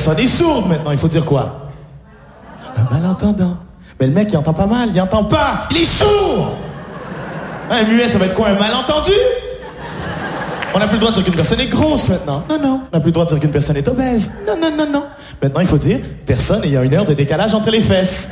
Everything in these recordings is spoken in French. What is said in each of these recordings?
personne est sourde maintenant, il faut dire quoi? Un malentendant. Mais le mec, il entend pas mal, il entend pas, il est sourd! Un muet, ça va être quoi, un malentendu? On n'a plus le droit de dire qu'une personne est grosse maintenant. Non. On n'a plus le droit de dire qu'une personne est obèse. Non. Maintenant, il faut dire personne ayant 1 heure de décalage entre les fesses.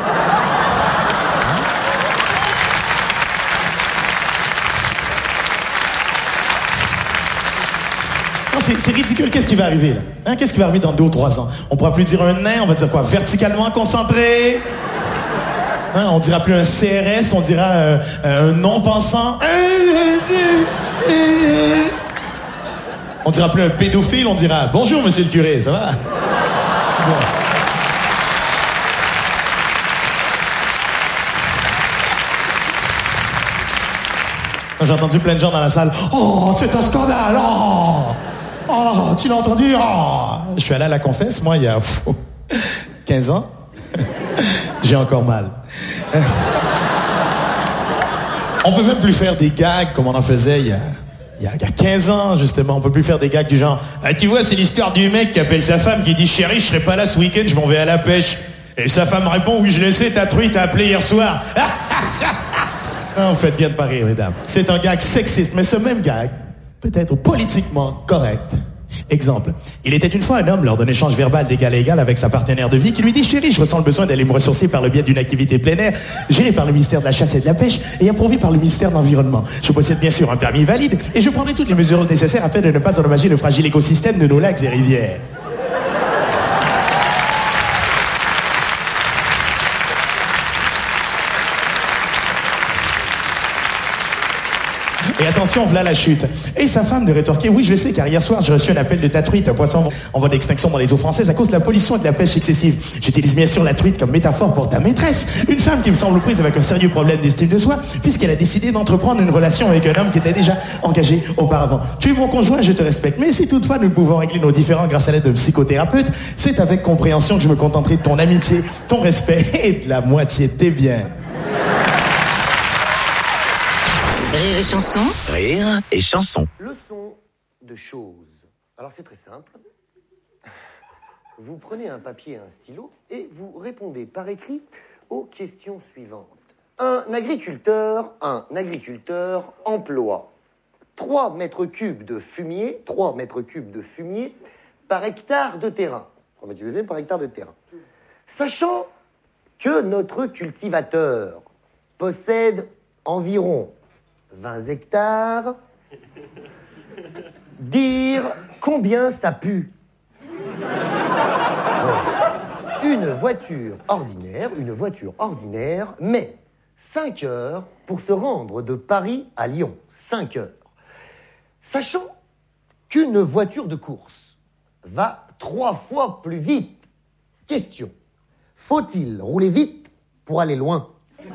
Non, c'est ridicule. Qu'est-ce qui va arriver, là? Qu'est-ce qui va arriver dans 2 ou 3 ans? On pourra plus dire un nain, on va dire quoi? Verticalement concentré? On dira plus un CRS, on dira un non-pensant. On dira plus un pédophile, on dira bonjour monsieur le curé, ça va? Bon. J'ai entendu plein de gens dans la salle. Oh, c'est un scandale! Oh, tu l'as entendu? Oh. Je suis allé à la confesse, moi, il y a 15 ans. J'ai encore mal. On peut même plus faire des gags comme on en faisait il y a 15 ans, justement. On peut plus faire des gags du genre tu vois, c'est l'histoire du mec qui appelle sa femme, qui dit chérie, je serai pas là ce week-end, je m'en vais à la pêche. Et sa femme répond oui, je le sais, ta truie t'a appelé hier soir. Non, vous faites bien de pas rire, mesdames. C'est un gag sexiste, mais ce même gag peut être politiquement correct. Exemple, il était une fois un homme lors d'un échange verbal d'égal à égal avec sa partenaire de vie qui lui dit « Chérie, je ressens le besoin d'aller me ressourcer par le biais d'une activité plein air gérée par le ministère de la Chasse et de la Pêche et approuvée par le ministère de l'Environnement. Je possède bien sûr un permis valide et je prendrai toutes les mesures nécessaires afin de ne pas endommager le fragile écosystème de nos lacs et rivières. » Et attention, voilà la chute. Et sa femme de rétorquer, oui, je sais, car hier soir, j'ai reçu un appel de ta truite, un poisson en voie d'extinction dans les eaux françaises à cause de la pollution et de la pêche excessive. J'utilise bien sûr la truite comme métaphore pour ta maîtresse, une femme qui me semble prise avec un sérieux problème d'estime de soi, puisqu'elle a décidé d'entreprendre une relation avec un homme qui était déjà engagé auparavant. Tu es mon conjoint, je te respecte, mais si toutefois nous pouvons régler nos différends grâce à l'aide d'un psychothérapeute, c'est avec compréhension que je me contenterai de ton amitié, ton respect et de la moitié de tes biens. Rire et chanson. Rire et chanson. Leçon de choses. Alors c'est très simple. Vous prenez un papier et un stylo et vous répondez par écrit aux questions suivantes. Un agriculteur emploie 3 mètres cubes de fumier par hectare de terrain. 3 mètres cubes par hectare de terrain. Sachant que notre cultivateur possède environ 20 hectares, dire combien ça pue. Une voiture ordinaire met 5 heures pour se rendre de Paris à Lyon. 5 heures. Sachant qu'une voiture de course va 3 fois plus vite. Question. Faut-il rouler vite pour aller loin ?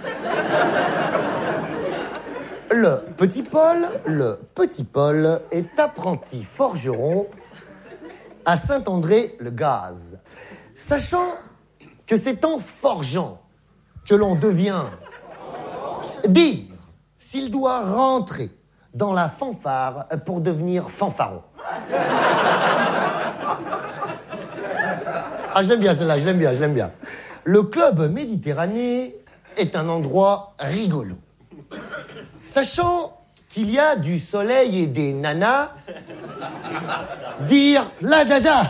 Le petit Paul est apprenti forgeron à Saint-André-le-Gaz. Sachant que c'est en forgeant que l'on devient dire s'il doit rentrer dans la fanfare pour devenir fanfaron. Ah, je l'aime bien celle-là, je l'aime bien. Le club Méditerranée est un endroit rigolo. Sachant qu'il y a du soleil et des nanas, dire la dada.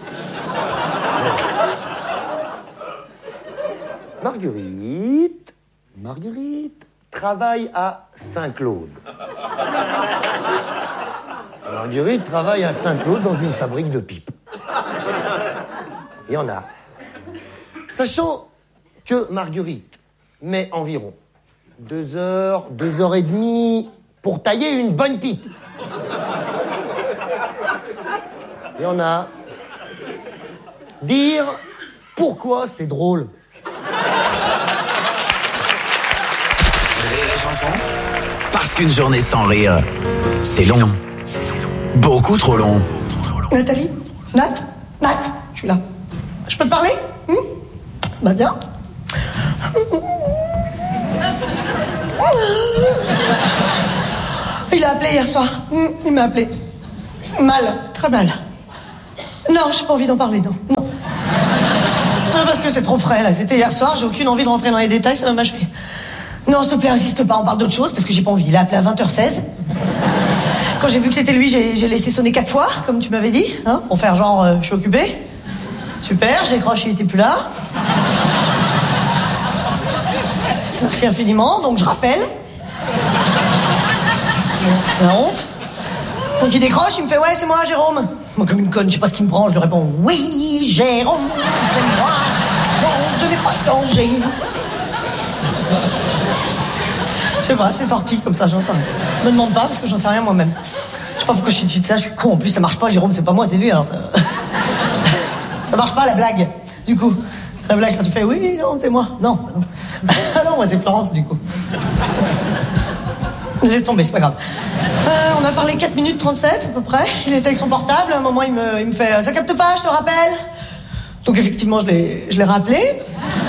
Marguerite travaille à Saint-Claude. Marguerite travaille à Saint-Claude dans une fabrique de pipes. Il y en a. Sachant que Marguerite met environ 2 heures et demie pour tailler une bonne pipe. Il y en a. Dire pourquoi c'est drôle. Rire et chanson. Parce qu'une journée sans rire, c'est long. Beaucoup trop long. Nathalie ? Nat, je suis là. Je peux te parler ? Bah bien. Il a appelé hier soir. Il m'a appelé. Mal, très mal. Non, j'ai pas envie d'en parler, non. Non. Parce que c'est trop frais, là. C'était hier soir, j'ai aucune envie de rentrer dans les détails, ça va m'achever. Non, s'il te plaît, insiste pas, on parle d'autre chose, parce que j'ai pas envie. Il a appelé à 20h16. Quand j'ai vu que c'était lui, j'ai laissé sonner 4 fois, comme tu m'avais dit, hein, pour faire genre, je suis occupée. Super, j'ai décroché, il était plus là. Merci infiniment, donc je rappelle. La honte. Donc il décroche, il me fait, ouais, c'est moi, Jérôme. Moi, comme une conne, je sais pas ce qu'il me prend, je lui réponds, oui, Jérôme, c'est moi. Non, ce n'est pas de danger. Je sais pas, c'est sorti comme ça, j'en sais rien. Me demande pas, parce que j'en sais rien moi-même. Je sais pas pourquoi je suis dessus de ça, je suis con. En plus, ça marche pas, Jérôme, c'est pas moi, c'est lui, alors ça marche pas, la blague, du coup. La blague, quand tu fais, oui, non, c'est moi. Non, non. Ah non, moi, c'est Florence, du coup. Laisse tomber, c'est pas grave. On a parlé 4 minutes 37, à peu près. Il était avec son portable. À un moment, il me fait, ça capte pas, je te rappelle. Donc, effectivement, je l'ai rappelé.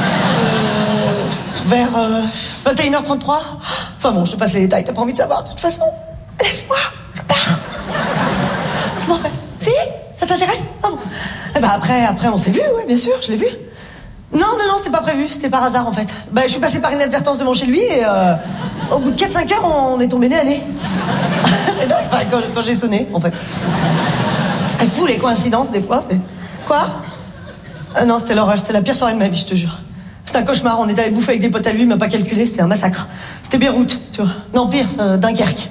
Vers 21h33. Enfin bon, je te passe les détails, t'as pas envie de savoir, de toute façon. Laisse-moi, je pars. Je m'en vais. Si, ça t'intéresse? Ah bon. Eh ben après, on s'est vu, oui, bien sûr, je l'ai vu. Non, c'était pas prévu, c'était par hasard en fait. Ben, je suis passé par inadvertance devant chez lui et au bout de 4-5 heures, on est tombé nez à nez. C'est dingue, enfin, quand j'ai sonné, en fait. Elle fout les coïncidences des fois. Quoi? Non, c'était l'horreur, c'était la pire soirée de ma vie, je te jure. C'était un cauchemar, on était allé bouffer avec des potes à lui, il m'a pas calculé, c'était un massacre. C'était Beyrouth, tu vois. Non, pire, Dunkerque.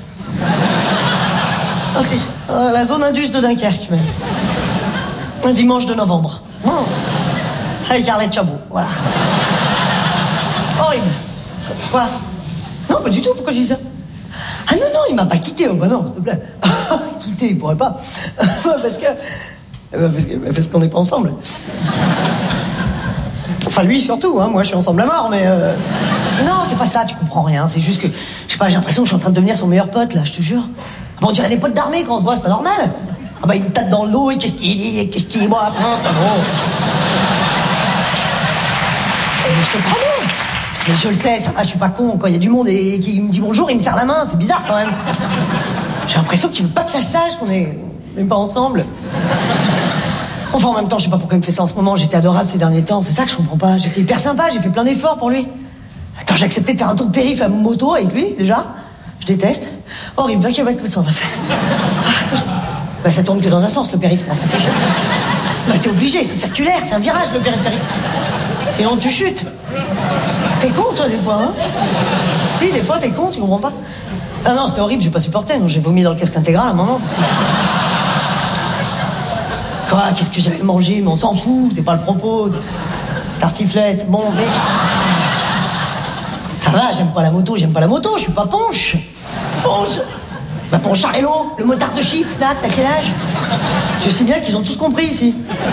Ah si, la zone indus de Dunkerque, même. Un dimanche de novembre. Oh. Avec Arlette Chabot, voilà. Horrible. Quoi? Non, pas du tout, pourquoi je dis ça? Ah non, il m'a pas quitté, oh bah non, s'il te plaît. Quitté, il pourrait pas. Parce qu'on n'est pas ensemble. Enfin, lui surtout, hein, moi je suis ensemble à mort, mais non, c'est pas ça, tu comprends rien, c'est juste que, je sais pas, j'ai l'impression que je suis en train de devenir son meilleur pote, là, je te jure. Bon, on dirait des potes d'armée quand on se voit, c'est pas normal. Ah bah, il me tape dans le dos, et qu'est-ce qu'il dit, moi, je te promets. Mais je le sais, ça va, je suis pas con, quand il y a du monde et qui me dit bonjour, il me serre la main, c'est bizarre quand même. J'ai l'impression qu'il veut pas que ça se sache qu'on est même pas ensemble. Enfin, en même temps, je sais pas pourquoi il me fait ça en ce moment. J'étais adorable ces derniers temps, c'est ça que je comprends pas. J'étais hyper sympa, j'ai fait plein d'efforts pour lui. Attends, j'ai accepté de faire un tour de périph' à moto avec lui, déjà. Je déteste. Horrible, 20 km de temps, ça fait. Bah, ça tourne que dans un sens, le périph'. Bah, t'es obligé, c'est circulaire, c'est un virage, le périphérique. Sinon, tu chutes. T'es con, toi, des fois, hein? Si, des fois, t'es con, tu comprends pas? Ah non, c'était horrible, j'ai pas supporté. Non, j'ai vomi dans le casque intégral à un moment, parce que... Quoi, qu'est-ce que j'avais mangé? Mais on s'en fout, c'est pas le propos. Tartiflette, bon, mais... Ça va, j'aime pas la moto, je suis pas Ponche. Ponche. Bah, Poncharello, le motard de chips, Nat, t'as quel âge? Je sais bien qu'ils ont tous compris ici.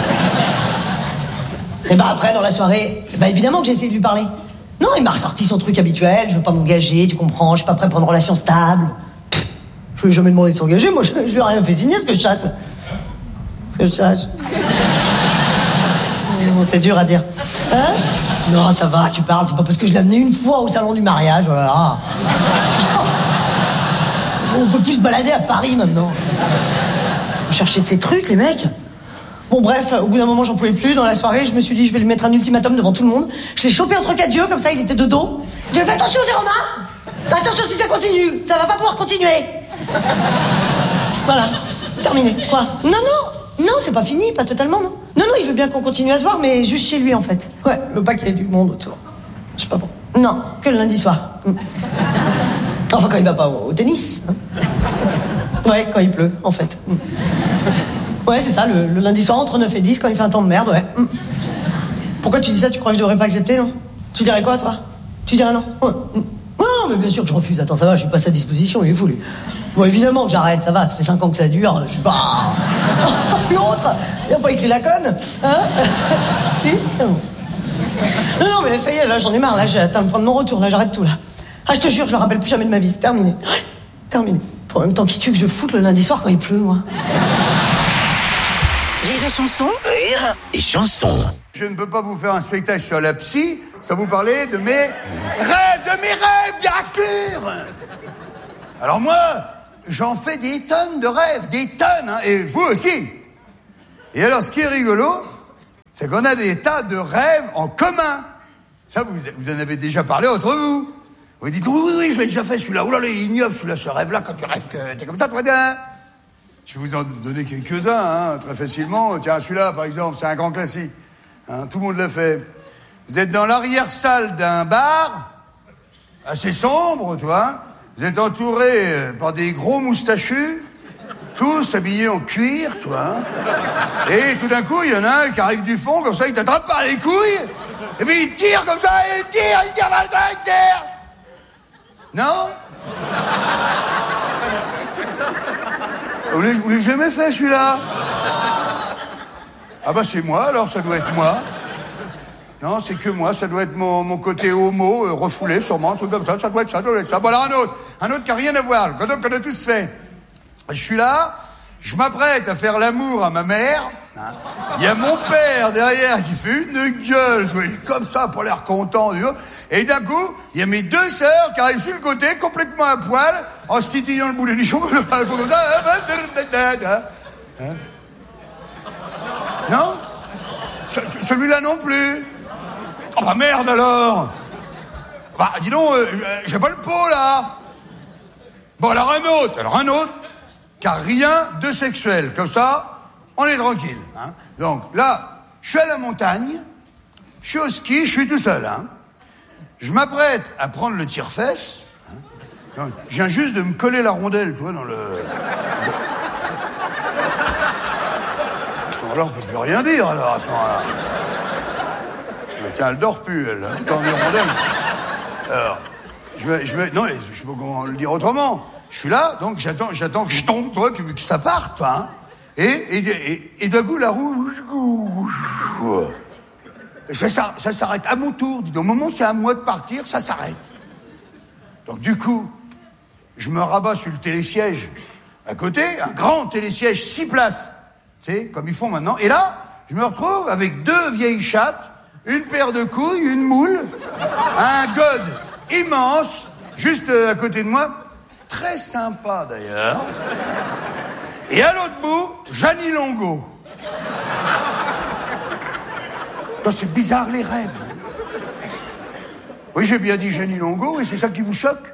Et bah après, dans la soirée, bah évidemment que j'ai essayé de lui parler. Non, il m'a ressorti son truc habituel, je veux pas m'engager, tu comprends, je suis pas prêt pour une relation stable. Je lui ai jamais demandé de s'engager, moi je lui ai rien fait signer, ce que je chasse. Bon, c'est dur à dire. Hein? Non, ça va, tu parles, c'est pas parce que je l'ai amené une fois au salon du mariage, voilà. On peut plus se balader à Paris maintenant. On cherchait de ces trucs, les mecs. Bon, bref, au bout d'un moment, j'en pouvais plus. Dans la soirée, je me suis dit, je vais lui mettre un ultimatum devant tout le monde. Je l'ai chopé entre 4 yeux, comme ça, il était de dos. Je lui ai fait attention, Jérôme, attention si ça continue, ça va pas pouvoir continuer. Voilà, terminé. Quoi? Non, c'est pas fini, pas totalement, non. Non, il veut bien qu'on continue à se voir, mais juste chez lui, en fait. Ouais, le paquet du monde autour. Je sais pas bon. Non, que le lundi soir. Enfin, quand il va pas au tennis. Hein. Ouais, quand il pleut, en fait. Ouais, c'est ça, le lundi soir, entre 9 et 10, quand il fait un temps de merde, ouais. Pourquoi tu dis ça? Tu crois que je devrais pas accepter, non? Tu dirais quoi, toi? Tu dirais non? Ouais. Non, mais bien sûr que je refuse. Attends, ça va, je suis pas à sa disposition, il est fou, lui. Bon, évidemment que j'arrête, ça va, ça fait 5 ans que ça dure, je suis pas... L'autre, il a pas écrit la conne, hein? Si? Non, mais ça y est, là, j'en ai marre, là, j'ai atteint le point de mon retour, là, j'arrête tout, là. Ah, je te jure, je le rappelle plus jamais de ma vie, c'est terminé. Terminé. En même temps, qui tu que je foute le lundi soir quand il pleut, moi? Rire et chanson. Rire et chanson. Je ne peux pas vous faire un spectacle sur la psy sans vous parler de mes rêves, bien sûr. Alors moi, j'en fais des tonnes de rêves, des tonnes, hein, et vous aussi. Et alors, ce qui est rigolo, c'est qu'on a des tas de rêves en commun. Ça, vous en avez déjà parlé entre vous. Vous dites, oui, je l'ai déjà fait, celui-là. Oh là là, il est ignoble, celui-là, ce rêve-là, quand tu rêves que t'es comme ça, toi, je vais vous en donner quelques-uns, très facilement. Tiens, celui-là, par exemple, c'est un grand classique. Tout le monde l'a fait. Vous êtes dans l'arrière-salle d'un bar, assez sombre, tu vois. Vous êtes entouré par des gros moustachus, tous habillés en cuir, tu vois. Et tout d'un coup, il y en a un qui arrive du fond, comme ça, il t'attrape par les couilles, et puis il tire comme ça, il tire. Non? Vous l'avez jamais fait, celui-là? Ah bah c'est moi, alors ça doit être moi. Non, c'est que moi, ça doit être mon côté homo, refoulé, sûrement, un truc comme ça doit être ça. Bon, alors un autre qui n'a rien à voir, qu'on a tous fait. Je suis là, je m'apprête à faire l'amour à ma mère. Il y a mon père derrière qui fait une gueule, comme ça, pour l'air content. Et d'un coup, il y a mes deux sœurs qui arrivent sur le côté, complètement à poil, en se titillant le bout des nichons, comme ça. Non? Celui-là non plus. Oh bah merde alors. Bah dis donc, j'ai pas le pot là. Bon alors un autre car rien de sexuel, comme ça on est tranquille, Donc là, je suis à la montagne, je suis au ski, je suis tout seul, Je m'apprête à prendre le tire-fesse, Donc, je viens juste de me coller la rondelle, tu vois, dans le... Alors on peut plus rien dire alors à ce moment-là. Tiens, elle dort plus, elle. Tant mieux, rondelle. Alors, non, je sais pas comment le dire autrement. Je suis là, donc j'attends que je tombe, toi, que ça parte, Et d'un coup, la roue... Et ça s'arrête à mon tour. Au moment où c'est à moi de partir, ça s'arrête. Donc du coup, je me rabats sur le télésiège à côté, un grand télésiège, 6 places. Tu sais, comme ils font maintenant. Et là, je me retrouve avec 2 vieilles chattes, une paire de couilles, une moule, un god immense, juste à côté de moi. Très sympa, d'ailleurs. Et à l'autre bout, Jeannie Longo. C'est bizarre, les rêves. Oui, j'ai bien dit Jeannie Longo, et c'est ça qui vous choque?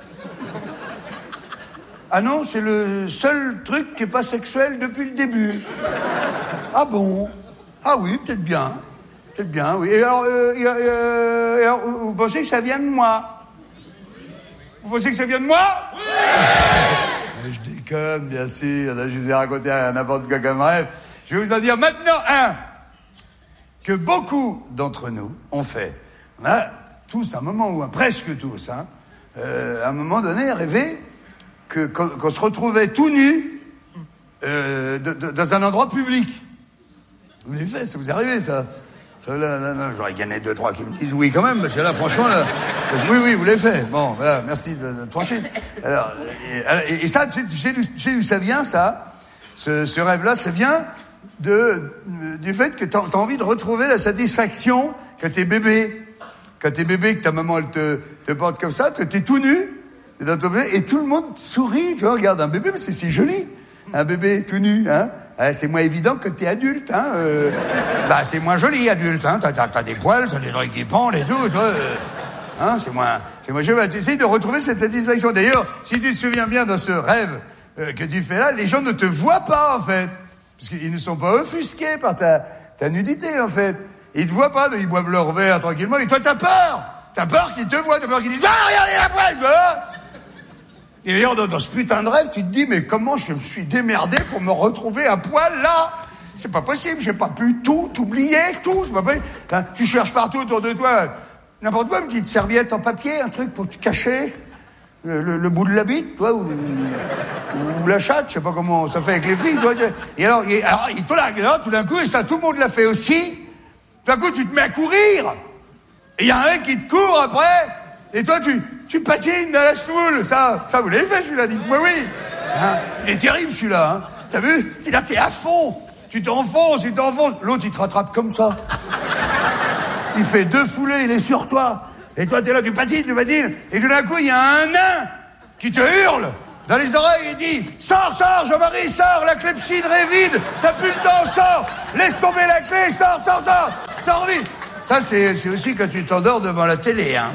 Ah non, c'est le seul truc qui n'est pas sexuel depuis le début. Ah bon? Ah oui, peut-être bien, oui. Et alors, vous pensez que ça vient de moi? Vous pensez que ça vient de moi? Oui. Je déconne, bien sûr. Là, je vous ai raconté n'importe quoi comme rêve. Je vais vous en dire maintenant que beaucoup d'entre nous ont fait. On a tous, à un moment ou presque tous, à un moment donné, rêvé qu'on se retrouvait tout nu dans un endroit public. Vous l'avez fait, ça vous est arrivé, ça? Ça là, non, j'aurais gagné 2-3 qui me disent oui quand même, parce que là, franchement, là, oui, vous l'avez fait. Bon, voilà, merci de te franchir. Alors, et ça, tu sais d'où ça vient, ça? Ce rêve-là, ça vient du fait que t'as envie de retrouver la satisfaction quand t'es bébé. Quand t'es bébé, que ta maman, elle te porte comme ça, t'es tout nu, t'es dans ton bébé, et tout le monde sourit, tu vois, regarde un bébé, mais c'est joli. Un bébé tout nu, c'est moins évident que t'es adulte, c'est moins joli, adulte, T'as des poils, t'as des trucs qui pendent et tout, toi. C'est moins joli. Tu essayes de retrouver cette satisfaction. D'ailleurs, si tu te souviens bien dans ce rêve que tu fais là, les gens ne te voient pas, en fait. Parce qu'ils ne sont pas offusqués par ta nudité, en fait. Ils te voient pas, ils boivent leur verre tranquillement, et toi, t'as peur. T'as peur qu'ils te voient, t'as peur qu'ils disent, regardez la poêle, quoi. Et d'ailleurs, dans ce putain de rêve, tu te dis, mais comment je me suis démerdé pour me retrouver à poil là? C'est pas possible, j'ai pas pu tout oublier, tout, c'est pas possible. Tu cherches partout autour de toi, n'importe quoi, une petite serviette en papier, un truc pour te cacher le bout de la bite, toi, ou la chatte, je sais pas comment ça fait avec les filles, toi. Et alors tout d'un coup, et ça, tout le monde l'a fait aussi, tout d'un coup, tu te mets à courir, et il y a un mec qui te court après, et toi, tu patines dans la semoule. Ça vous l'avez fait, celui-là, dites-moi oui. Il est terrible, celui-là, T'as vu? Là, t'es à fond. Tu t'enfonces. L'autre, il te rattrape comme ça. Il fait 2 foulées, il est sur toi. Et toi, t'es là, tu patines. Et tout d'un coup, il y a un nain qui te hurle. Dans les oreilles, il dit « Sors, Jean-Marie, sors, la clepsydre est vide, t'as plus le temps, sors, laisse tomber la clé, sors vite !» Ça, c'est aussi quand tu t'endors devant la télé, hein.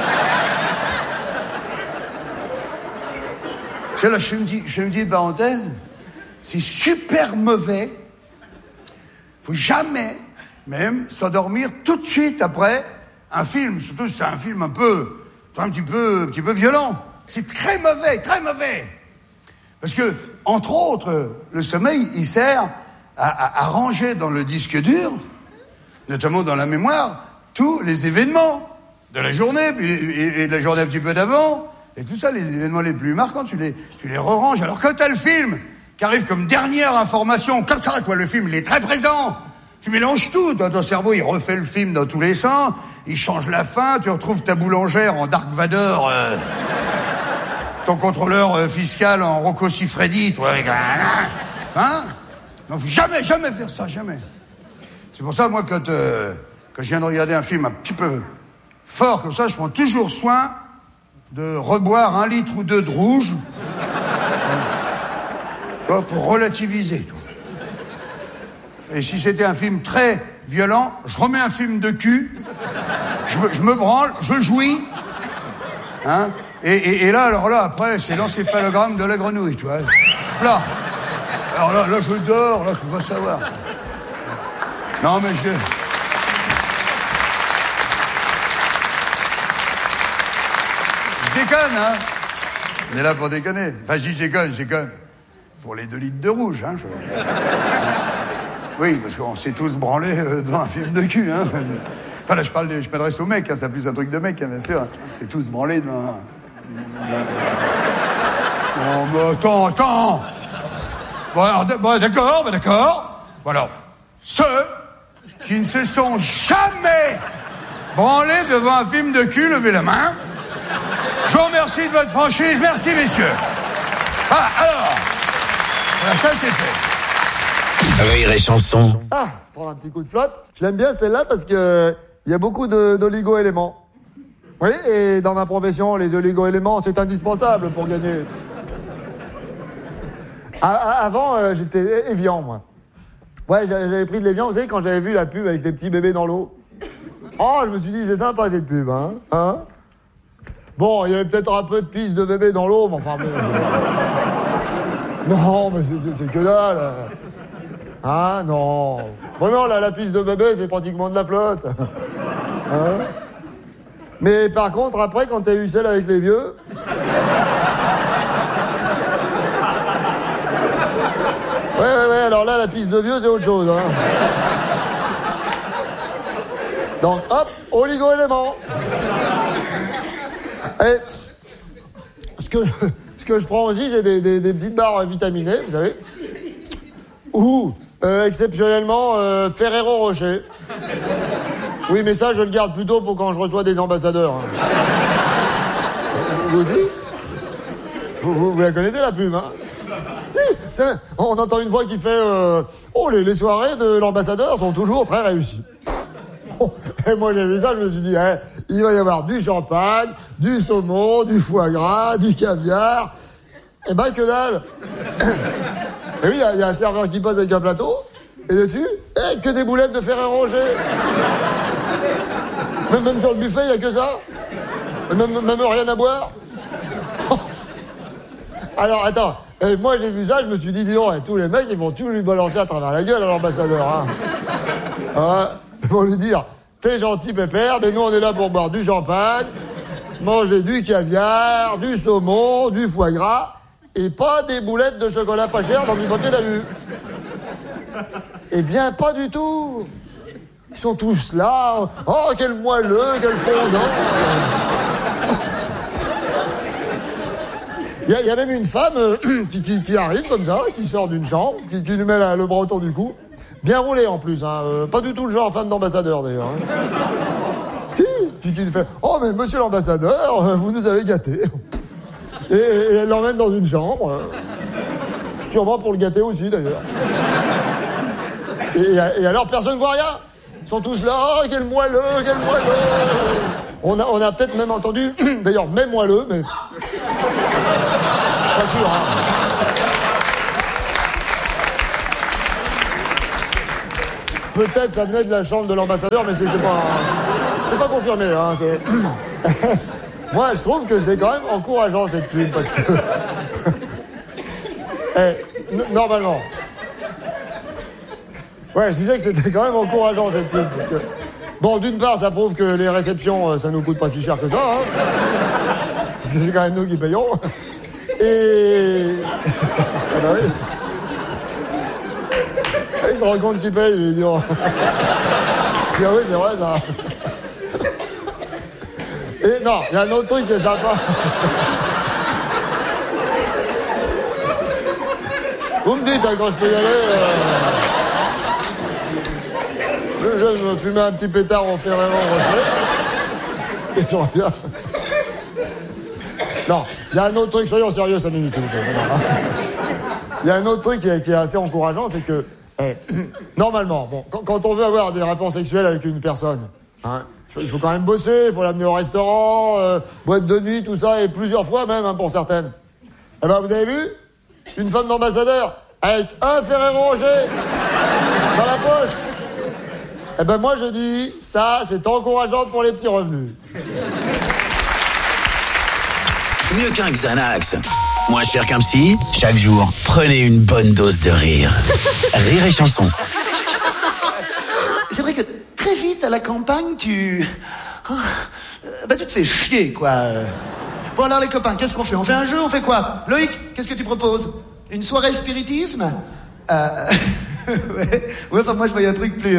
C'est là, je me dis une parenthèse, c'est super mauvais. Faut jamais, même, s'endormir tout de suite après un film, surtout si c'est un film un petit peu violent. C'est très mauvais. Parce que, entre autres, le sommeil, il sert à ranger dans le disque dur, notamment dans la mémoire, tous les événements de la journée, et de la journée un petit peu d'avant, et tout ça, les événements les plus marquants, tu les re-ranges. Alors quand t'as le film qui arrive comme dernière information, comme ça, quoi, le film, il est très présent, tu mélanges tout, toi, ton cerveau, il refait le film dans tous les sens, il change la fin, tu retrouves ta boulangère en Dark Vador, ton contrôleur fiscal en Rocco Siffredi, toi, avec hein? Non, faut jamais faire ça, jamais. C'est pour ça, moi, quand je viens de regarder un film un petit peu fort comme ça, je prends toujours soin de reboire 1 litre ou 2 de rouge, pour relativiser, tout. Et si c'était un film très violent, je remets un film de cul, je me branle, je jouis, hein, et là, alors là, après, c'est l'encéphalogramme de la grenouille, tu vois. Là. Alors là, je dors, là, tu vas savoir. Non, mais je déconne, hein. On est là pour déconner. Enfin, je déconne. Pour les 2 litres de rouge, hein. Oui, parce qu'on s'est tous branlés devant un film de cul, hein. Enfin, là, je m'adresse aux mecs, hein, c'est plus un truc de mec, hein, bien sûr. On s'est tous branlés devant... Non, mais attends. Bon, alors, d'accord. Bon, alors, ceux qui ne se sont jamais branlés devant un film de cul, levez la main. Je vous remercie de votre franchise. Merci, messieurs. Ah, alors, voilà, ça, c'est fait. Rire et chanson. Ah, prendre un petit coup de flotte. Je l'aime bien celle-là parce que il y a beaucoup d'oligo-éléments. Oui, et dans ma profession, les oligo-éléments, c'est indispensable pour gagner. Avant, j'étais Evian, moi. Ouais, j'avais pris de l'Evian, vous savez, quand j'avais vu la pub avec les petits bébés dans l'eau. Oh, je me suis dit, c'est sympa cette pub, hein. Bon, il y avait peut-être un peu de pisse de bébé dans l'eau, mais enfin bon. Non, mais c'est que dalle. Ah, non. Bon, non, la pisse de bébé, c'est pratiquement de la flotte. Hein? Mais par contre, après, quand t'as eu celle avec les vieux... Ouais, alors là, la piste de vieux, c'est autre chose, hein. Donc, hop, oligo-éléments. Et ce que je prends aussi, c'est des petites barres vitaminées, vous savez. Ou, exceptionnellement, Ferrero Rocher. Oui, mais ça, je le garde plutôt pour quand je reçois des ambassadeurs. Hein. Vous aussi ? Vous la connaissez, la pub, hein ? Si, on entend une voix qui fait oh, les soirées de l'ambassadeur sont toujours très réussies. Oh, et moi, j'ai vu ça, je me suis dit, il va y avoir du champagne, du saumon, du foie gras, du caviar. Eh ben, que dalle. Et oui, il y a un serveur qui passe avec un plateau, et dessus, que des boulettes de Ferrero Rocher. Même sur le buffet, il n'y a que ça. Même rien à boire. Alors, attends. Et moi, j'ai vu ça, je me suis dit, dis donc, tous les mecs, ils vont tout lui balancer à travers la gueule à l'ambassadeur. Hein. Ils vont lui dire, t'es gentil, pépère, mais nous, on est là pour boire du champagne, manger du caviar, du saumon, du foie gras, et pas des boulettes de chocolat pas cher dans du papier d'alu. Eh bien, pas du tout. Ils sont tous là. Oh, quel moelleux, quel fondant. Il y a même une femme qui arrive comme ça, qui sort d'une chambre, qui lui met le bras autour du cou. Bien roulé en plus, hein. Pas du tout le genre femme d'ambassadeur d'ailleurs. Hein. Si, puis qui lui fait « Oh mais monsieur l'ambassadeur, vous nous avez gâtés. » Et elle l'emmène dans une chambre. Sûrement pour le gâter aussi d'ailleurs. Et alors personne ne voit rien. Ils sont tous là, oh, quel moelleux, quel moelleux. On a peut-être même entendu, d'ailleurs même moelleux, mais... pas sûr, hein. Peut-être ça venait de la chambre de l'ambassadeur, mais c'est pas confirmé, hein. Moi, je trouve que c'est quand même encourageant, cette pub, parce que... normalement... Ouais, je disais que c'était quand même encourageant, cette pub, parce que... Bon, d'une part, ça prouve que les réceptions, ça nous coûte pas si cher que ça, hein. Parce que c'est quand même nous qui payons. Et... Ah bah oui. Il se rend compte qu'il paye, il dit... Oh. Il dit, ah oui, c'est vrai, ça... Et non, il y a un autre truc qui est sympa. Vous me dites, hein, quand je peux y aller... Je me fumais un petit pétard au Ferrero Rocher. Et je reviens. Non, il y a un autre truc, soyons sérieux 5 minutes. Il y a un autre truc qui est assez encourageant, c'est que... normalement, bon, quand on veut avoir des rapports sexuels avec une personne... Hein, il faut quand même bosser, il faut l'amener au restaurant, boîte de nuit, tout ça, et plusieurs fois même, hein, pour certaines. Eh ben, vous avez vu? Une femme d'ambassadeur avec un Ferrero Rocher dans la poche. Eh ben, moi, je dis, ça, c'est encourageant pour les petits revenus. Mieux qu'un Xanax. Moins cher qu'un psy, chaque jour, prenez une bonne dose de rire. Rire et chanson. C'est vrai que très vite à la campagne, tu te fais chier, quoi. Bon alors les copains, qu'est-ce qu'on fait? On fait un jeu, on fait quoi? Loïc, qu'est-ce que tu proposes? Une soirée spiritisme? Ouais, enfin moi je voyais un truc plus...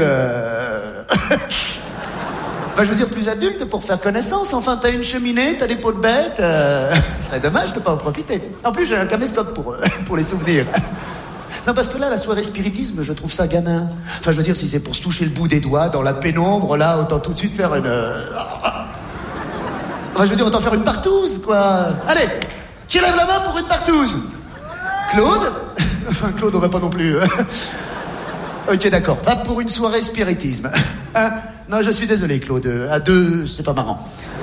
Enfin je veux dire plus adulte pour faire connaissance. Enfin t'as une cheminée, t'as des pots de bête. Ce serait dommage de pas en profiter. En plus j'ai un caméscope pour les souvenirs. Non, parce que là, la soirée spiritisme, je trouve ça gamin. Enfin, je veux dire, si c'est pour se toucher le bout des doigts dans la pénombre, là, autant tout de suite faire une... Enfin, je veux dire, autant faire une partouze, quoi. Allez, qui lève la main pour une partouze? Claude? Enfin, Claude, on va pas non plus... Ok, d'accord. Va pour une soirée spiritisme. Hein? Non, je suis désolé, Claude. À 2, c'est pas marrant.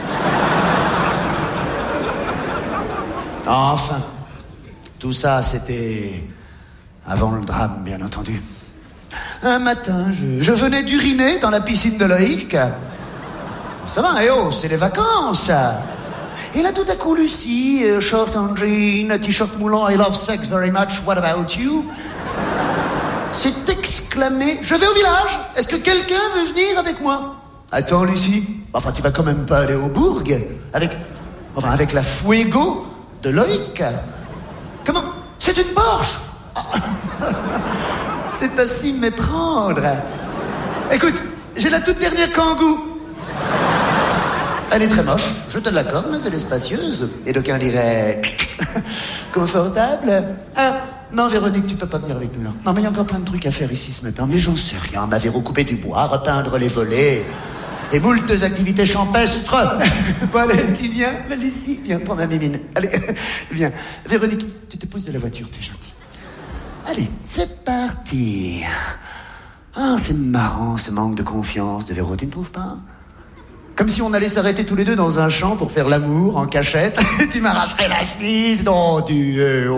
Enfin, tout ça, c'était... avant le drame, bien entendu. Un matin, je venais d'uriner dans la piscine de Loïc. Ça va, c'est les vacances. Et là, tout à coup, Lucie, short en jean, t-shirt moulant, I love sex very much, what about you? S'est exclamé, je vais au village, est-ce que quelqu'un veut venir avec moi? Attends, Lucie, enfin, tu vas quand même pas aller au bourg avec la Fuego de Loïc. Comment? C'est une Porsche. C'est à s'y méprendre. Écoute, j'ai la toute dernière Kangoo. Elle est très moche, je te l'accorde, mais elle est spacieuse. Et d'aucuns diraient... confortable. Ah, non, Véronique, tu peux pas venir avec nous, là. Non, mais il y a encore plein de trucs à faire ici ce matin. Mais j'en sais rien. M'avait recoupé du bois, repeindre les volets... et moultes activités champestres. Bon, allez, tu viens, la Lucie, viens, prends ma mimine. Allez, viens. Véronique, tu te pousses de la voiture, tu es gentille. Allez, c'est parti. Ah, c'est marrant, ce manque de confiance de Véro, tu ne trouves pas? Comme si on allait s'arrêter tous les deux dans un champ pour faire l'amour en cachette. Tu m'arracherais la chemise, non, tu...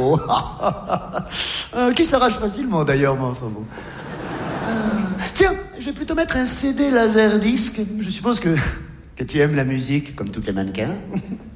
qui s'arrache facilement, d'ailleurs, moi, enfin bon. Tiens, je vais plutôt mettre un CD laserdisc. Je suppose que tu aimes la musique, comme tous les mannequins.